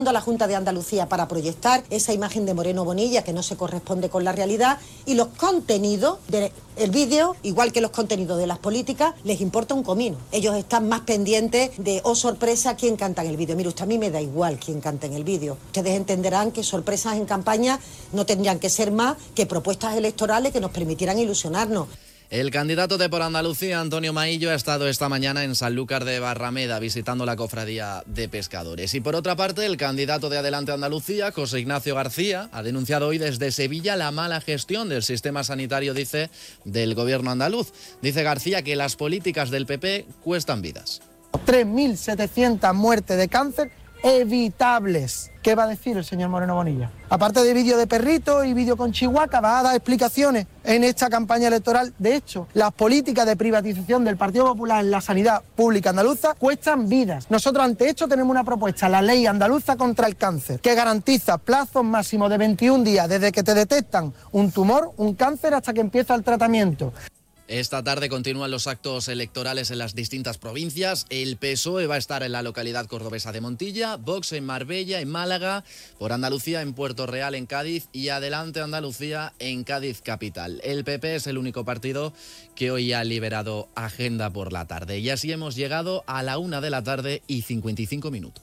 a la Junta de Andalucía para proyectar esa imagen de Moreno Bonilla que no se corresponde con la realidad, y los contenidos del vídeo, igual que los contenidos de las políticas, les importa un comino. Ellos están más pendientes de, oh sorpresa, quién canta en el vídeo. Mire usted, a mí me da igual quién canta en el vídeo. Ustedes entenderán que sorpresas en campaña no tendrían que ser más que propuestas electorales que nos permitieran ilusionarnos. El candidato de Por Andalucía, Antonio Maillo, ha estado esta mañana en Sanlúcar de Barrameda visitando la cofradía de pescadores. Y por otra parte, el candidato de Adelante Andalucía, José Ignacio García, ha denunciado hoy desde Sevilla la mala gestión del sistema sanitario, dice, del gobierno andaluz. Dice García que las políticas del PP cuestan vidas. 3.700 muertes de cáncer evitables. ¿Qué va a decir el señor Moreno Bonilla? Aparte de vídeo de perrito y vídeo con chihuahua, va a dar explicaciones en esta campaña electoral. De hecho, las políticas de privatización del Partido Popular en la sanidad pública andaluza cuestan vidas. Nosotros ante esto tenemos una propuesta, la Ley Andaluza contra el Cáncer, que garantiza plazos máximos de 21 días desde que te detectan un tumor, un cáncer, hasta que empieza el tratamiento. Esta tarde continúan los actos electorales en las distintas provincias. El PSOE va a estar en la localidad cordobesa de Montilla, Vox en Marbella, en Málaga, Por Andalucía en Puerto Real, en Cádiz, y Adelante Andalucía en Cádiz capital. El PP es el único partido que hoy ha liberado agenda por la tarde. Y así hemos llegado a la 1:55 p.m.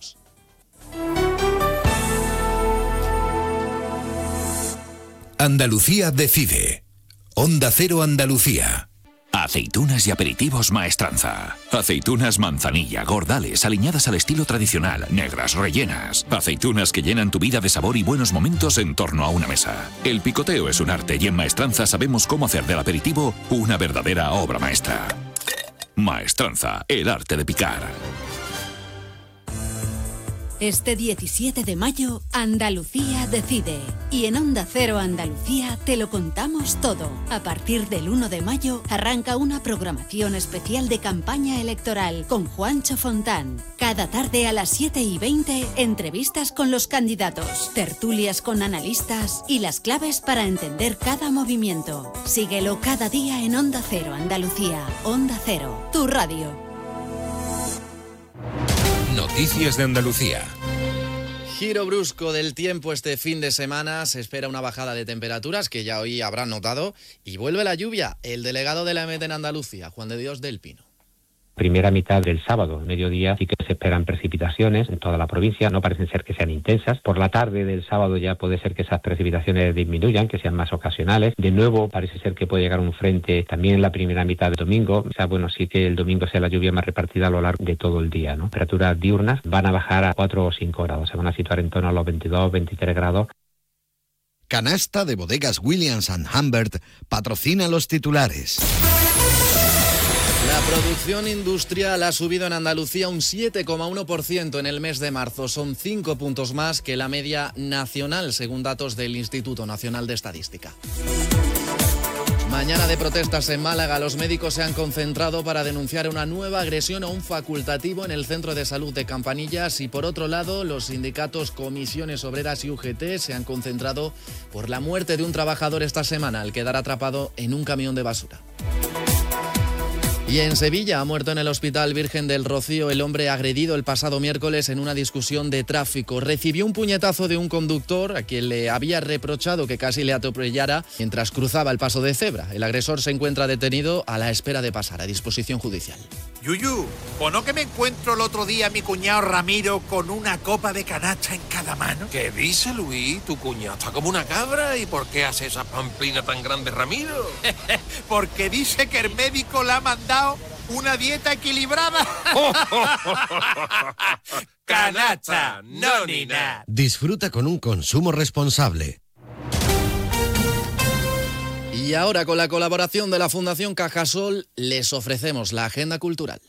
Andalucía decide. Onda Cero Andalucía. Aceitunas y aperitivos Maestranza. Aceitunas manzanilla, gordales, aliñadas al estilo tradicional, negras, rellenas. Aceitunas que llenan tu vida de sabor y buenos momentos en torno a una mesa. El picoteo es un arte y en Maestranza sabemos cómo hacer del aperitivo una verdadera obra maestra. Maestranza, el arte de picar. Este 17 de mayo, Andalucía decide. Y en Onda Cero Andalucía te lo contamos todo. A partir del 1 de mayo arranca una programación especial de campaña electoral con Juancho Fontán. Cada tarde a las 7:20, entrevistas con los candidatos, tertulias con analistas y las claves para entender cada movimiento. Síguelo cada día en Onda Cero Andalucía. Onda Cero, tu radio. Noticias de Andalucía. Giro brusco del tiempo este fin de semana. Se espera una bajada de temperaturas que ya hoy habrán notado. Y vuelve la lluvia. El delegado de la EMET en Andalucía, Juan de Dios del Pino. Primera mitad del sábado, mediodía, sí que se esperan precipitaciones en toda la provincia, no parecen ser que sean intensas. Por la tarde del sábado ya puede ser que esas precipitaciones disminuyan, que sean más ocasionales. De nuevo, parece ser que puede llegar un frente también en la primera mitad del domingo. O sea, bueno, sí que el domingo sea la lluvia más repartida a lo largo de todo el día, ¿no? Temperaturas diurnas van a bajar a 4 o 5 grados, se van a situar en torno a los 22, 23 grados. Canasta de Bodegas Williams & Humbert patrocina los titulares. La producción industrial ha subido en Andalucía un 7,1% en el mes de marzo. Son 5 puntos más que la media nacional, según datos del Instituto Nacional de Estadística. Mañana de protestas en Málaga, los médicos se han concentrado para denunciar una nueva agresión a un facultativo en el Centro de Salud de Campanillas, y por otro lado, los sindicatos Comisiones Obreras y UGT se han concentrado por la muerte de un trabajador esta semana al quedar atrapado en un camión de basura. Y en Sevilla ha muerto en el Hospital Virgen del Rocío el hombre agredido el pasado miércoles en una discusión de tráfico. Recibió un puñetazo de un conductor a quien le había reprochado que casi le atropellara mientras cruzaba el paso de cebra. El agresor se encuentra detenido a la espera de pasar a disposición judicial. Yuyu, ¿o no que me encuentro el otro día a mi cuñado Ramiro con una copa de canacha en cada mano? ¿Qué dice, Luis? Tu cuñado está como una cabra. ¿Y por qué hace esa pamplina tan grande, Ramiro? Porque dice que el médico le ha mandado una dieta equilibrada. Canacha, no ni nada. Disfruta con un consumo responsable. Y ahora, con la colaboración de la Fundación Cajasol, les ofrecemos la agenda cultural.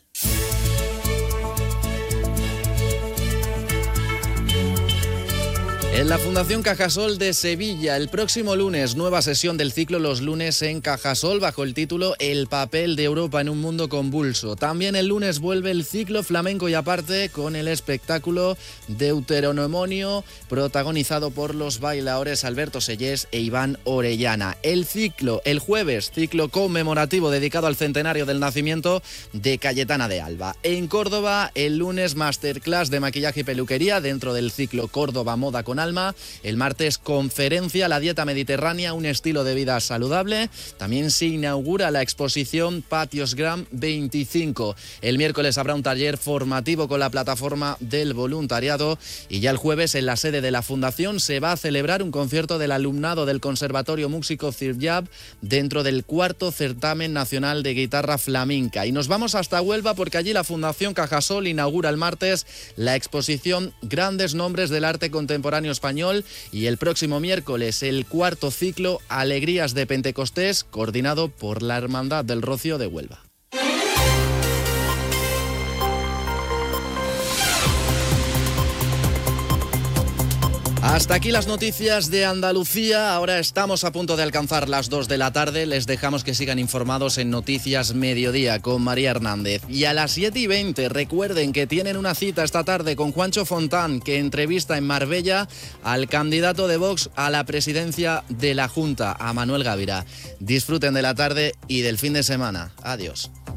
En la Fundación Cajasol de Sevilla, el próximo lunes, nueva sesión del ciclo Los lunes en Cajasol bajo el título El papel de Europa en un mundo convulso. También el lunes vuelve el ciclo Flamenco y aparte con el espectáculo Deuteronomonio protagonizado por los bailadores Alberto Sellés e Iván Orellana. El jueves, ciclo conmemorativo dedicado al centenario del nacimiento de Cayetana de Alba. En Córdoba, el lunes, masterclass de maquillaje y peluquería dentro del ciclo Córdoba Moda con Alma. El martes, conferencia La dieta mediterránea, un estilo de vida saludable. También se inaugura la exposición Patios Gram 25. El miércoles habrá un taller formativo con la plataforma del voluntariado y ya el jueves en la sede de la Fundación se va a celebrar un concierto del alumnado del Conservatorio Músico Cirjab dentro del 4º certamen nacional de guitarra flamenca. Y nos vamos hasta Huelva porque allí la Fundación Cajasol inaugura el martes la exposición Grandes nombres del arte contemporáneo español y el próximo miércoles el 4º ciclo Alegrías de Pentecostés, coordinado por la Hermandad del Rocío de Huelva. Hasta aquí las noticias de Andalucía. Ahora estamos a punto de alcanzar las 2 de la tarde. Les dejamos que sigan informados en Noticias Mediodía con María Hernández. Y a las 7:20 recuerden que tienen una cita esta tarde con Juancho Fontán, que entrevista en Marbella al candidato de Vox a la presidencia de la Junta, a Manuel Gavira. Disfruten de la tarde y del fin de semana. Adiós.